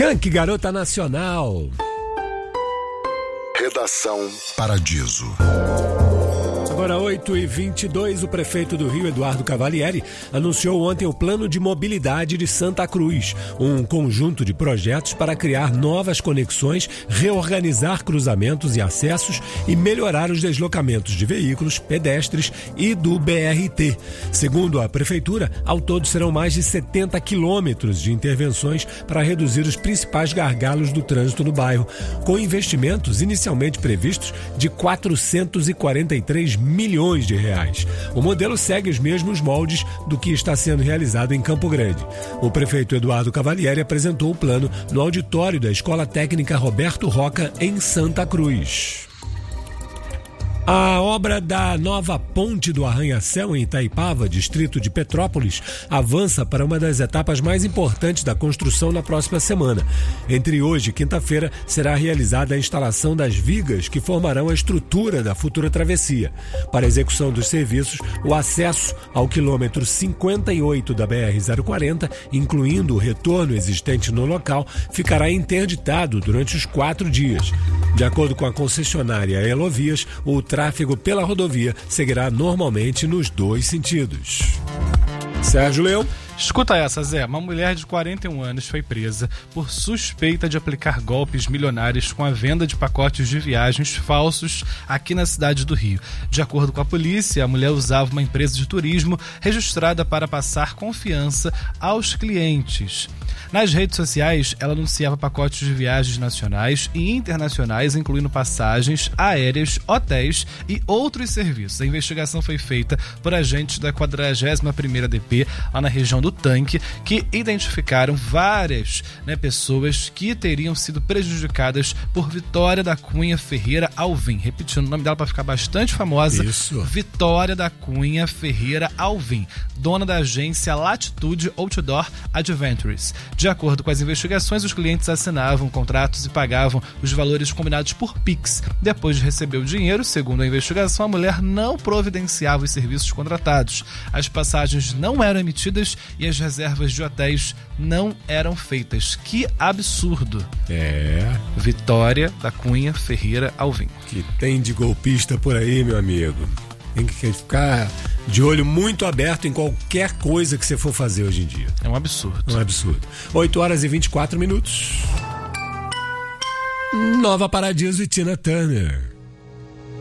Skank, Garota Nacional. Redação Paradiso. Agora 8h22, o prefeito do Rio, Eduardo Cavalieri, anunciou ontem o Plano de Mobilidade de Santa Cruz, um conjunto de projetos para criar novas conexões, reorganizar cruzamentos e acessos e melhorar os deslocamentos de veículos, pedestres e do BRT. Segundo a prefeitura, ao todo serão mais de 70 quilômetros de intervenções para reduzir os principais gargalos do trânsito no bairro, com investimentos inicialmente previstos de 443 milhões de reais. O modelo segue os mesmos moldes do que está sendo realizado em Campo Grande. O prefeito Eduardo Cavalieri apresentou o plano no auditório da Escola Técnica Roberto Roca, em Santa Cruz. A obra da nova ponte do Arranha-Céu em Itaipava, distrito de Petrópolis, avança para uma das etapas mais importantes da construção na próxima semana. Entre hoje e quinta-feira será realizada a instalação das vigas que formarão a estrutura da futura travessia. Para a execução dos serviços, o acesso ao quilômetro 58 da BR-040, incluindo o retorno existente no local, ficará interditado durante os 4 dias. De acordo com a concessionária Elovias, o tráfego pela rodovia seguirá normalmente nos 2 sentidos. Sérgio Leão. Escuta essa, Zé. Uma mulher de 41 anos foi presa por suspeita de aplicar golpes milionários com a venda de pacotes de viagens falsos aqui na cidade do Rio. De acordo com a polícia, a mulher usava uma empresa de turismo registrada para passar confiança aos clientes. Nas redes sociais, ela anunciava pacotes de viagens nacionais e internacionais, incluindo passagens aéreas, hotéis e outros serviços. A investigação foi feita por agentes da 41ª DP, lá na região do Tanque, que identificaram várias pessoas que teriam sido prejudicadas por Vitória da Cunha Ferreira Alvim. Repetindo o nome dela para ficar bastante famosa. Isso. Vitória da Cunha Ferreira Alvim, dona da agência Latitude Outdoor Adventures. De acordo com as investigações, os clientes assinavam contratos e pagavam os valores combinados por Pix. Depois de receber o dinheiro, segundo a investigação, a mulher não providenciava os serviços contratados. As passagens não eram emitidas e as reservas de hotéis não eram feitas. Que absurdo! Vitória da Cunha Ferreira Alvim. Que tem de golpista por aí, meu amigo. Tem que ficar de olho muito aberto em qualquer coisa que você for fazer hoje em dia. É um absurdo. 8h24. Nova Paradiso e Tina Turner.